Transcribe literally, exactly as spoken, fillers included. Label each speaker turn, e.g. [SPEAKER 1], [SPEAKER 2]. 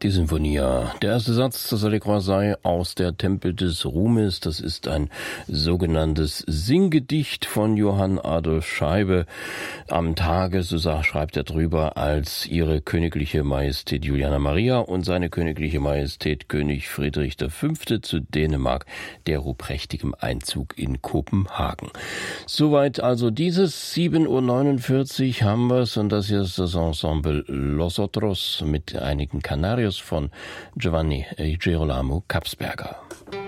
[SPEAKER 1] Die Sinfonia. Der erste Satz des Allegro sei aus der Tempel des Ruhmes. Das ist ein sogenanntes Singgedicht von Johann Adolf Scheibe. Am Tage, so schreibt er drüber, als ihre königliche Majestät Juliana Maria und seine königliche Majestät König Friedrich der Fünfte zu Dänemark, der ruhprächtigem Einzug in Kopenhagen. Soweit also dieses sieben Uhr neunundvierzig haben wir's, und das hier ist das Ensemble Los Otros mit einigen Canarios von Giovanni Girolamo Kapsberger.